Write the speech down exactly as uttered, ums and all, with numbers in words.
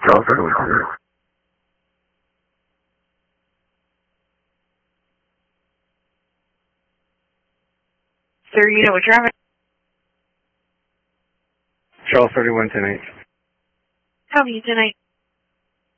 Charles thirty-one ten. Sir, you know what you're having? Charles thirty-one ten eight. How are you tonight?